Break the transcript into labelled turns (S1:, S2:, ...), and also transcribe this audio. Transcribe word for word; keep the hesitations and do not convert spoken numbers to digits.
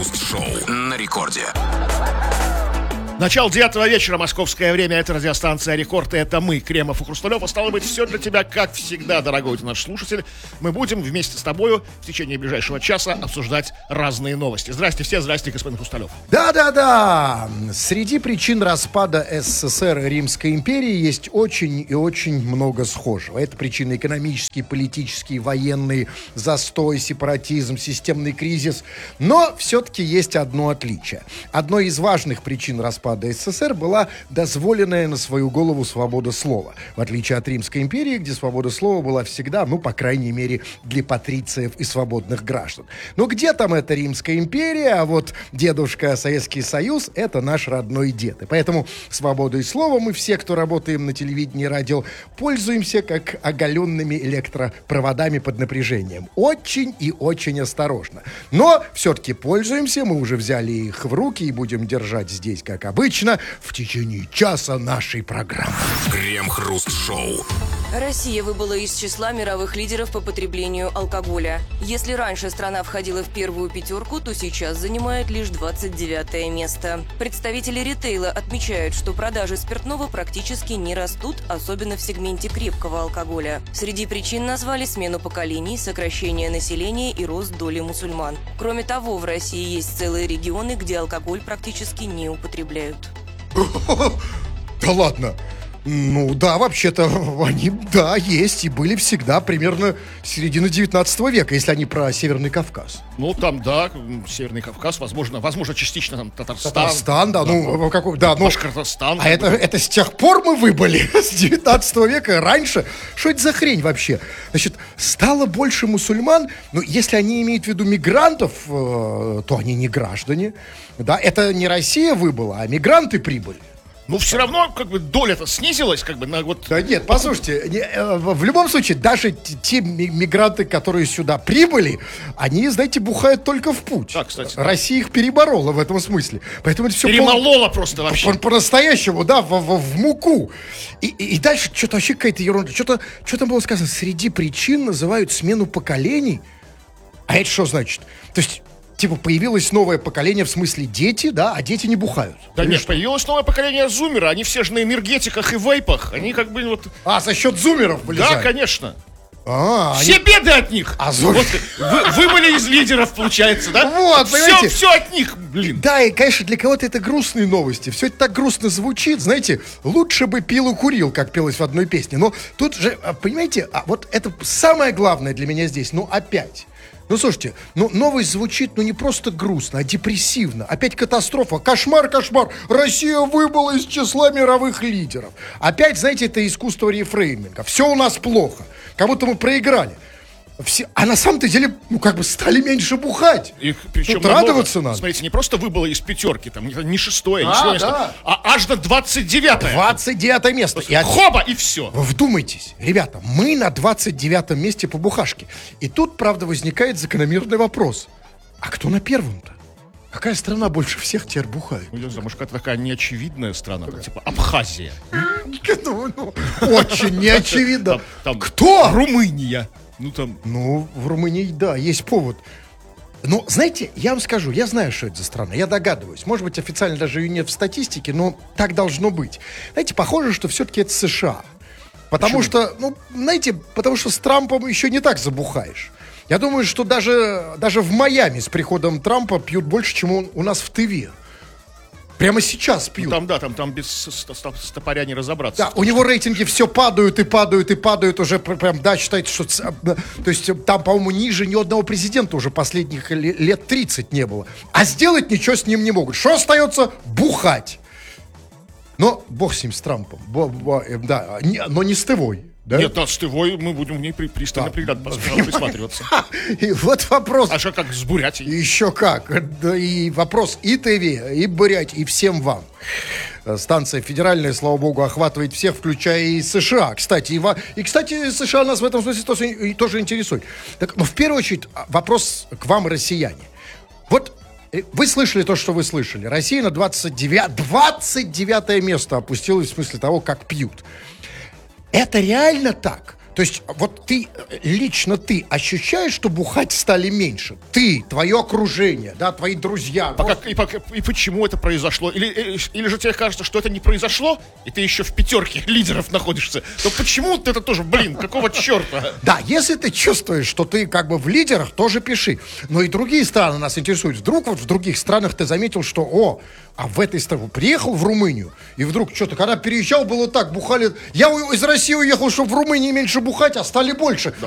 S1: Крем-хруст-шоу на рекорде.
S2: Начало девятого вечера, московское время, это радиостанция «Рекорд», и это мы, Кремов и Хрусталев. А стало быть, все для тебя, как всегда, дорогой ты наш слушатель. Мы будем вместе с тобою в течение ближайшего часа обсуждать разные новости. Здрасте все, здрасте, господин Хрусталев.
S3: Да-да-да, среди причин распада СССР и Римской империи есть очень и очень много схожего. Это причины экономические, политические, военные, застой, сепаратизм, системный кризис. Но все-таки есть одно отличие. Одной из важных причин распада СССР была дозволенная на свою голову свобода слова. В отличие от Римской империи, где свобода слова была всегда, ну, по крайней мере, для патрициев и свободных граждан. Но где там эта Римская империя, а вот дедушка Советский Союз — это наш родной дед. И поэтому свободой слова мы все, кто работаем на телевидении и радио, пользуемся как оголенными электропроводами под напряжением. Очень и очень осторожно. Но все-таки пользуемся, мы уже взяли их в руки и будем держать здесь, как обычно, в течение часа нашей программы.
S1: Крем-хруст-шоу.
S4: Россия выбыла из числа мировых лидеров по потреблению алкоголя. Если раньше страна входила в первую пятерку, то сейчас занимает лишь двадцать девятое место. Представители ритейла отмечают, что продажи спиртного практически не растут, особенно в сегменте крепкого алкоголя. Среди причин назвали смену поколений, сокращение населения и рост доли мусульман. Кроме того, в России есть целые регионы, где алкоголь практически не употребляют.
S3: Да ладно? Ну да, вообще-то они, да, есть и были всегда примерно с середины девятнадцатого века, если они про Северный Кавказ.
S2: Ну там, да, Северный Кавказ, возможно, возможно частично там Татарстан.
S3: Татарстан, да, да, ну, какой, да, ну.
S2: Башкортостан.
S3: А это, это с тех пор мы выбыли, с девятнадцатого века, раньше. Что это за хрень вообще? Значит, стало больше мусульман, ну, если они имеют в виду мигрантов, э, то они не граждане, да, это не Россия выбыла, а мигранты прибыли.
S2: Ну, все равно, как бы, доля-то снизилась, как бы, на вот...
S3: Да нет, послушайте, не, э, в любом случае, даже т- те ми- мигранты, которые сюда прибыли, они, знаете, бухают только в путь.
S2: Да, кстати.
S3: Россия их переборола в этом смысле. Поэтому это все
S2: Перемолола пол... просто вообще.
S3: По- по-настоящему, да, в, в, в муку. И, и, и дальше что-то вообще какая-то ерунда. Что-то, что там было сказано? Среди причин называют смену поколений. А это что значит? То есть... Типа появилось новое поколение, в смысле дети, да, а дети не бухают.
S2: Да нет,
S3: что?
S2: появилось новое поколение зумера. Они все же на энергетиках и вейпах. Они как бы вот...
S3: А, за счет зумеров вылезают?
S2: Да, конечно.
S3: А,
S2: все
S3: они...
S2: беды от них.
S3: А зум...
S2: Вот, вы, вы были из лидеров, получается, да?
S3: Вот,
S2: все,
S3: понимаете?
S2: Все от них, блин.
S3: Да, и, конечно, для кого-то это грустные новости. Все это так грустно звучит, знаете, лучше бы пил и курил, как пелось в одной песне. Но тут же, понимаете, а вот это самое главное для меня здесь, ну опять... Ну, слушайте, ну, новость звучит, ну, не просто грустно, а депрессивно. Опять катастрофа. Кошмар, кошмар. Россия выбыла из числа мировых лидеров. Опять, знаете, это искусство рефрейминга. Все у нас плохо. Как будто мы проиграли. Все, а на самом-то деле, ну, как бы стали меньше бухать.
S2: И, причем
S3: тут радоваться надо.
S2: Смотрите, не просто выбыло из пятерки, там не шестое, не
S3: А,
S2: седьмое
S3: да.
S2: место, а аж до двадцать девятое.
S3: двадцать девятое место. И от-
S2: Хоба, и все.
S3: Вы вдумайтесь, ребята, мы на двадцать девятом месте по бухашке. И тут, правда, возникает закономерный вопрос. А кто на первом-то? Какая страна больше всех теперь бухает?
S2: Ну, я не знаю, может, какая-то такая неочевидная страна, да, типа Абхазия.
S3: Ну, ну, очень неочевидно.
S2: Там- там
S3: Кто?
S2: Румыния. Ну, там...
S3: Ну, в Румынии, да, есть повод. Но, знаете, я вам скажу, я знаю, что это за страна, я догадываюсь. Может быть, официально даже ее нет в статистике, но так должно быть. Знаете, похоже, что все-таки это США. Потому
S2: Почему?
S3: что, ну, знаете, потому что с Трампом еще не так забухаешь. Я думаю, что даже, даже в Майами с приходом Трампа пьют больше, чем он, у нас в Тыве. Прямо сейчас пьют.
S2: Ну, там, да, там, там без стопоря не разобраться.
S3: Да, у него рейтинги все падают и падают и падают уже прям, да, считайте, что... То есть там, по-моему, ниже ни одного президента уже последних лет тридцать не было. А сделать ничего с ним не могут. Что остается? Бухать. Но бог с ним, с Трампом. Бо, бо, э, да, не, но не с Тывой. Да?
S2: Нет, да, с Тывой мы будем в ней при, пристально
S3: Да.
S2: пригад- присматриваться.
S3: И вот вопрос.
S2: А что, как с Бурятией?
S3: Еще как. Да, и вопрос и Тыве, и Бурятии, и всем вам. Станция федеральная, слава богу, охватывает всех, включая и США. Кстати, и, во... и кстати, США нас в этом смысле тоже, тоже интересует. Так, но в первую очередь вопрос к вам, россияне. Вот вы слышали то, что вы слышали. Россия на двадцать девятое место опустилась в смысле того, как пьют. Это реально так? То есть вот ты, лично ты ощущаешь, что бухать стали меньше? Ты, твое окружение, да, твои друзья.
S2: Пока, и, пока, и почему это произошло? Или, или, или же тебе кажется, что это не произошло, и ты еще в пятерке лидеров находишься? То почему ты это тоже, блин, какого черта?
S3: Да, если ты чувствуешь, что ты как бы в лидерах, тоже пиши. Но и другие страны нас интересуют. Вдруг вот в других странах ты заметил, что, о, а в этой стране, приехал в Румынию, и вдруг что-то, когда переезжал, было так, бухали. Я из России уехал, чтобы в Румынии меньше бухать, а стали больше.